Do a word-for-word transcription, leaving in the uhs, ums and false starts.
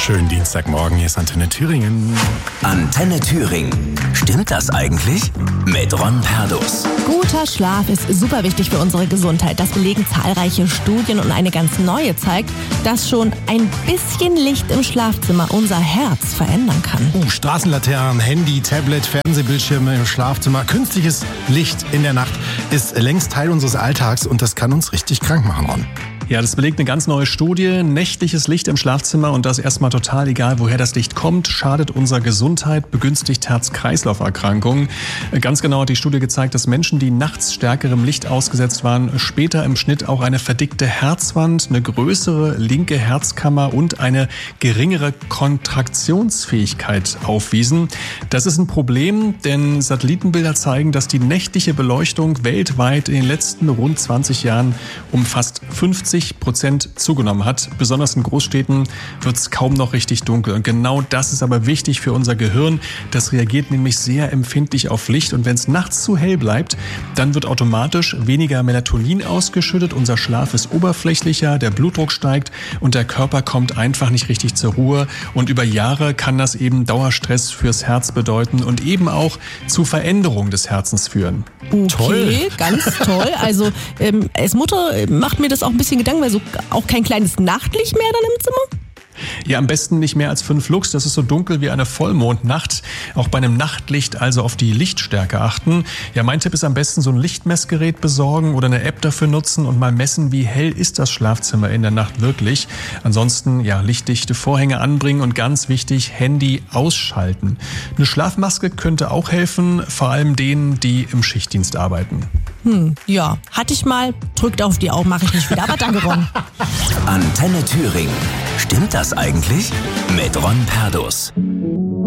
Schönen Dienstagmorgen, hier ist Antenne Thüringen. Antenne Thüringen. Stimmt das eigentlich? Mit Ron Perdus. Guter Schlaf ist super wichtig für unsere Gesundheit. Das belegen zahlreiche Studien und eine ganz neue zeigt, dass schon ein bisschen Licht im Schlafzimmer unser Herz verändern kann. Uh, Straßenlaternen, Handy, Tablet, Fernsehbildschirme im Schlafzimmer. Künstliches Licht in der Nacht ist längst Teil unseres Alltags und das kann uns richtig krank machen, Ron. Ja, das belegt eine ganz neue Studie. Nächtliches Licht im Schlafzimmer und das erstmal total egal, woher das Licht kommt, schadet unserer Gesundheit, begünstigt Herz-Kreislauf-Erkrankungen. Ganz genau hat die Studie gezeigt, dass Menschen, die nachts stärkerem Licht ausgesetzt waren, später im Schnitt auch eine verdickte Herzwand, eine größere linke Herzkammer und eine geringere Kontraktionsfähigkeit aufwiesen. Das ist ein Problem, denn Satellitenbilder zeigen, dass die nächtliche Beleuchtung weltweit in den letzten rund zwanzig Jahren um fast fünfzig Prozent zugenommen hat. Besonders in Großstädten wird es kaum noch richtig dunkel. Und genau das ist aber wichtig für unser Gehirn. Das reagiert nämlich sehr empfindlich auf Licht. Und wenn es nachts zu hell bleibt, dann wird automatisch weniger Melatonin ausgeschüttet. Unser Schlaf ist oberflächlicher, der Blutdruck steigt und der Körper kommt einfach nicht richtig zur Ruhe. Und über Jahre kann das eben Dauerstress fürs Herz bedeuten und eben auch zu Veränderungen des Herzens führen. Okay, Toll. ganz toll. Also ähm, als Mutter macht mir das auch ein bisschen Gedanken, weil so auch kein kleines Nachtlicht mehr dann im Zimmer? Ja, am besten nicht mehr als fünf Lux. Das ist so dunkel wie eine Vollmondnacht. Auch bei einem Nachtlicht also auf die Lichtstärke achten. Ja, mein Tipp ist am besten so ein Lichtmessgerät besorgen oder eine App dafür nutzen und mal messen, wie hell ist das Schlafzimmer in der Nacht wirklich. Ansonsten, ja, lichtdichte Vorhänge anbringen und ganz wichtig, Handy ausschalten. Eine Schlafmaske könnte auch helfen, vor allem denen, die im Schichtdienst arbeiten. Hm, ja, hatte ich mal. Drückt auf die Augen, mache ich nicht wieder. Aber danke, Ron. Antenne Thüringen. Stimmt das eigentlich? Mit Ron Perdus.